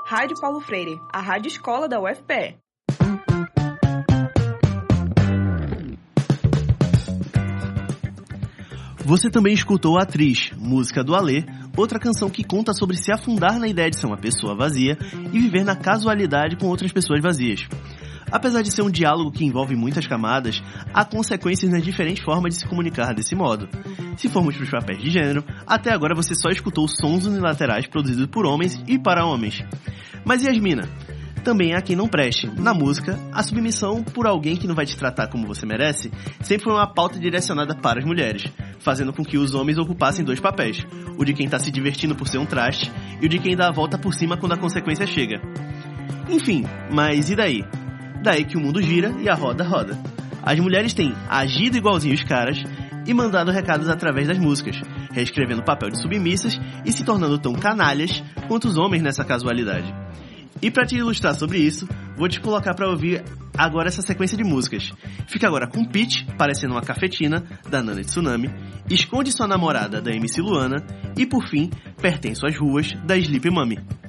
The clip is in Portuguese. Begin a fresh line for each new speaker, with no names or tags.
Rádio Paulo Freire, a rádio escola da UFPE.
Você também escutou A Atriz, música do Alê, outra canção que conta sobre se afundar na ideia de ser uma pessoa vazia e viver na casualidade com outras pessoas vazias. Apesar de ser um diálogo que envolve muitas camadas, há consequências nas diferentes formas de se comunicar desse modo. Se formos para os papéis de gênero, até agora você só escutou sons unilaterais produzidos por homens e para homens. Mas Yasmina, também há quem não preste. Na música, a submissão por alguém que não vai te tratar como você merece sempre foi uma pauta direcionada para as mulheres, fazendo com que os homens ocupassem dois papéis, o de quem está se divertindo por ser um traste e o de quem dá a volta por cima quando a consequência chega. Enfim, mas e daí? Daí que o mundo gira e a roda roda. As mulheres têm agido igualzinho os caras e mandado recados através das músicas, reescrevendo o papel de submissas e se tornando tão canalhas quanto os homens nessa casualidade. E para te ilustrar sobre isso, vou te colocar para ouvir agora essa sequência de músicas. Fica agora com Pitch, parecendo uma cafetina, da Nana Tsunami, Esconde Sua Namorada, da MC Luana, e por fim, Pertenço às Ruas, da Sleepy Mummy.